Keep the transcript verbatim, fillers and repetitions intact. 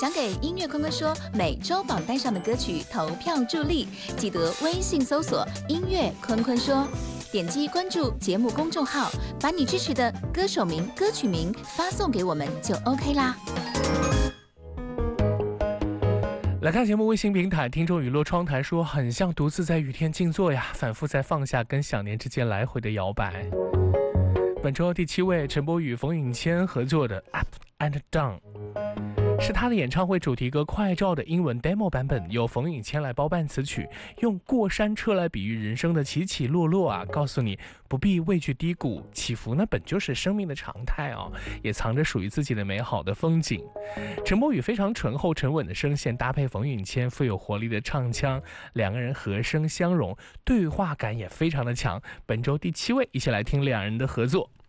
想给音乐坤坤说每周榜单上的歌曲投票助力，记得微信搜索音乐坤坤说，点击关注节目公众号，把你支持的歌手名、歌曲名发送给我们就 OK 啦。 来看节目微信平台，听众雨落窗台说，很像独自在雨天静坐呀，反复在放下跟想念之间来回的摇摆。本周第七位，陈柏宇、冯允谦合作的 Up and Down， 是他的演唱会主题歌《快照》的英文 demo 版本，由冯允谦来包办词曲，用过山车来比喻人生的起起落落啊，告诉你不必畏惧低谷，起伏呢本就是生命的常态哦，也藏着属于自己的美好的风景。陈柏宇非常醇厚沉稳的声线，搭配冯允谦富有活力的唱腔，两个人和声相融，对话感也非常的强。本周第七位，一起来听两人的合作。